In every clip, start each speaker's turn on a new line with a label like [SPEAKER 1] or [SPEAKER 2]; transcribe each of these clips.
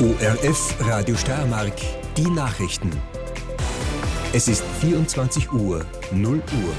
[SPEAKER 1] ORF Radio Steiermark, die Nachrichten. Es ist 24 Uhr, 0 Uhr.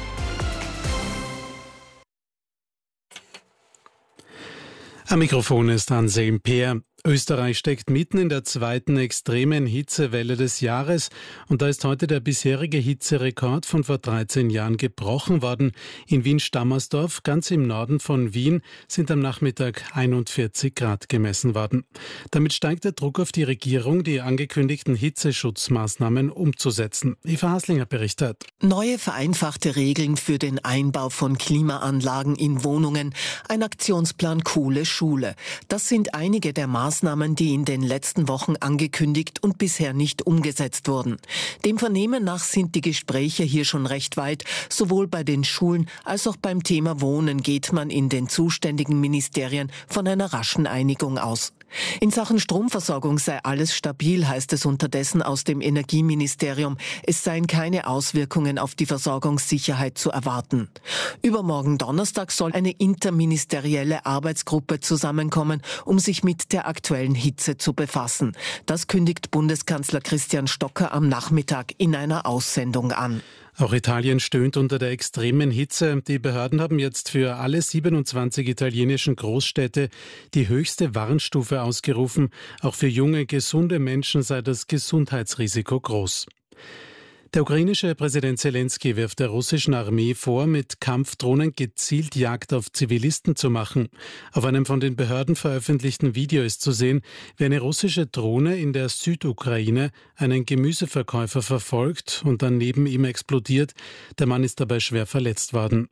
[SPEAKER 2] Am Mikrofon ist Anselm Peer. Österreich steckt mitten in der zweiten extremen Hitzewelle des Jahres und da ist heute der bisherige Hitzerekord von vor 13 Jahren gebrochen worden. In Wien-Stammersdorf, ganz im Norden von Wien, sind am Nachmittag 41 Grad gemessen worden. Damit steigt der Druck auf die Regierung, die angekündigten Hitzeschutzmaßnahmen umzusetzen. Eva Haslinger berichtet.
[SPEAKER 3] Neue vereinfachte Regeln für den Einbau von Klimaanlagen in Wohnungen, ein Aktionsplan Coole Schule. Das sind einige der Maßnahmen, die in den letzten Wochen angekündigt und bisher nicht umgesetzt wurden. Dem Vernehmen nach sind die Gespräche hier schon recht weit. Sowohl bei den Schulen als auch beim Thema Wohnen geht man in den zuständigen Ministerien von einer raschen Einigung aus. In Sachen Stromversorgung sei alles stabil, heißt es unterdessen aus dem Energieministerium. Es seien keine Auswirkungen auf die Versorgungssicherheit zu erwarten. Übermorgen Donnerstag soll eine interministerielle Arbeitsgruppe zusammenkommen, um sich mit der aktuellen Hitze zu befassen. Das kündigt Bundeskanzler Christian Stocker am Nachmittag in einer Aussendung an.
[SPEAKER 2] Auch Italien stöhnt unter der extremen Hitze. Die Behörden haben jetzt für alle 27 italienischen Großstädte die höchste Warnstufe ausgerufen. Auch für junge, gesunde Menschen sei das Gesundheitsrisiko groß. Der ukrainische Präsident Zelensky wirft der russischen Armee vor, mit Kampfdrohnen gezielt Jagd auf Zivilisten zu machen. Auf einem von den Behörden veröffentlichten Video ist zu sehen, wie eine russische Drohne in der Südukraine einen Gemüseverkäufer verfolgt und dann neben ihm explodiert. Der Mann ist dabei schwer verletzt worden.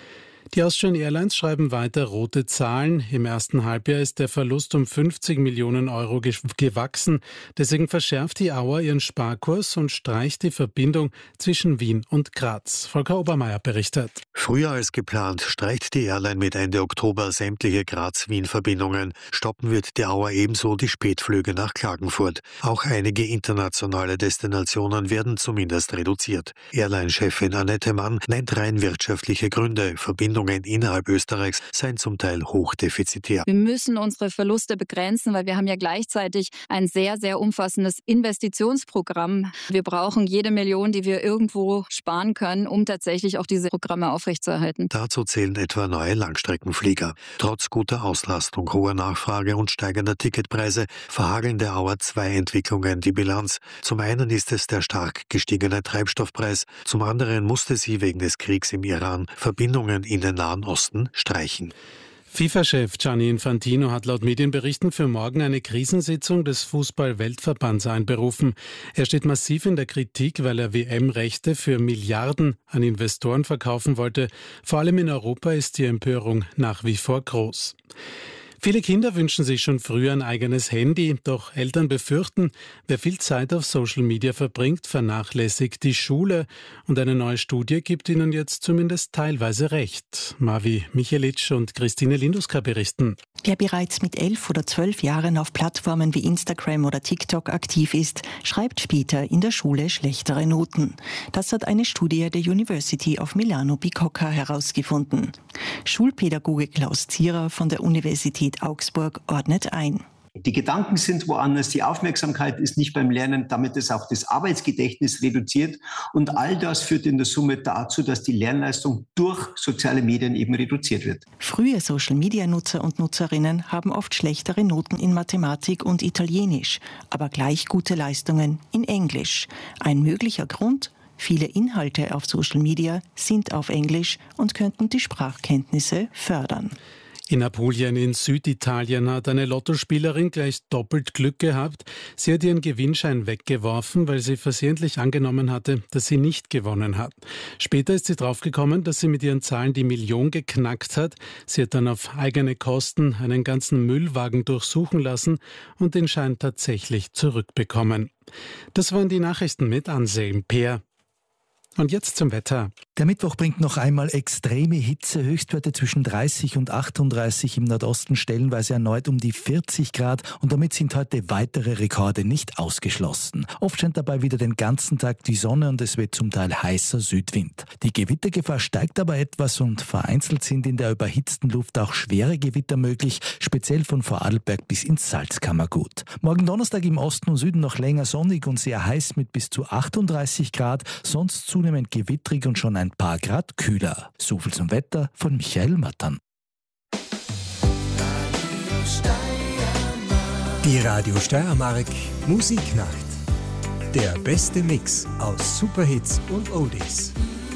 [SPEAKER 2] Die Austrian Airlines schreiben weiter rote Zahlen. Im ersten Halbjahr ist der Verlust um 50 Millionen Euro gewachsen. Deswegen verschärft die Auer ihren Sparkurs und streicht die Verbindung zwischen Wien und Graz. Volker Obermeier berichtet.
[SPEAKER 4] Früher als geplant streicht die Airline mit Ende Oktober sämtliche Graz-Wien-Verbindungen. Stoppen wird die Auer ebenso die Spätflüge nach Klagenfurt. Auch einige internationale Destinationen werden zumindest reduziert. Airline-Chefin Annette Mann nennt rein wirtschaftliche Gründe. Verbindungen innerhalb Österreichs seien zum Teil hochdefizitär.
[SPEAKER 5] Wir müssen unsere Verluste begrenzen, weil wir haben ja gleichzeitig ein sehr, sehr umfassendes Investitionsprogramm. Wir brauchen jede Million, die wir irgendwo sparen können, um tatsächlich auch diese Programme aufrechtzuerhalten.
[SPEAKER 4] Dazu zählen etwa neue Langstreckenflieger. Trotz guter Auslastung, hoher Nachfrage und steigender Ticketpreise verhageln der Auer zwei Entwicklungen die Bilanz. Zum einen ist es der stark gestiegene Treibstoffpreis, zum anderen musste sie wegen des Kriegs im Iran Verbindungen in den Nahen Osten streichen.
[SPEAKER 2] FIFA-Chef Gianni Infantino hat laut Medienberichten für morgen eine Krisensitzung des Fußball-Weltverbands einberufen. Er steht massiv in der Kritik, weil er WM-Rechte für Milliarden an Investoren verkaufen wollte. Vor allem in Europa ist die Empörung nach wie vor groß. Viele Kinder wünschen sich schon früher ein eigenes Handy, doch Eltern befürchten, wer viel Zeit auf Social Media verbringt, vernachlässigt die Schule. Und eine neue Studie gibt ihnen jetzt zumindest teilweise recht. Mavi Michelic und Christine Linduska berichten.
[SPEAKER 6] Wer bereits mit 11 oder 12 Jahren auf Plattformen wie Instagram oder TikTok aktiv ist, schreibt später in der Schule schlechtere Noten. Das hat eine Studie der University of Milano Bicocca herausgefunden. Schulpädagoge Klaus Zierer von der Universität Augsburg ordnet ein.
[SPEAKER 7] Die Gedanken sind woanders, die Aufmerksamkeit ist nicht beim Lernen, damit ist auch das Arbeitsgedächtnis reduziert und all das führt in der Summe dazu, dass die Lernleistung durch soziale Medien eben reduziert wird.
[SPEAKER 6] Frühe Social-Media-Nutzer und Nutzerinnen haben oft schlechtere Noten in Mathematik und Italienisch, aber gleich gute Leistungen in Englisch. Ein möglicher Grund? Viele Inhalte auf Social Media sind auf Englisch und könnten die Sprachkenntnisse fördern.
[SPEAKER 2] In Apulien in Süditalien hat eine Lottospielerin gleich doppelt Glück gehabt. Sie hat ihren Gewinnschein weggeworfen, weil sie versehentlich angenommen hatte, dass sie nicht gewonnen hat. Später ist sie draufgekommen, dass sie mit ihren Zahlen die Million geknackt hat. Sie hat dann auf eigene Kosten einen ganzen Müllwagen durchsuchen lassen und den Schein tatsächlich zurückbekommen. Das waren die Nachrichten mit Anselm Peer. Und jetzt zum Wetter.
[SPEAKER 8] Der Mittwoch bringt noch einmal extreme Hitze, Höchstwerte zwischen 30 und 38, im Nordosten stellenweise erneut um die 40 Grad und damit sind heute weitere Rekorde nicht ausgeschlossen. Oft scheint dabei wieder den ganzen Tag die Sonne und es wird zum Teil heißer Südwind. Die Gewittergefahr steigt aber etwas und vereinzelt sind in der überhitzten Luft auch schwere Gewitter möglich, speziell von Vorarlberg bis ins Salzkammergut. Morgen Donnerstag im Osten und Süden noch länger sonnig und sehr heiß mit bis zu 38 Grad, sonst zunehmend gewittrig und schon ein paar Grad kühler. So viel zum Wetter von Michael Mattern.
[SPEAKER 1] Die Radio Steiermark Musiknacht. Der beste Mix aus Superhits und Oldies.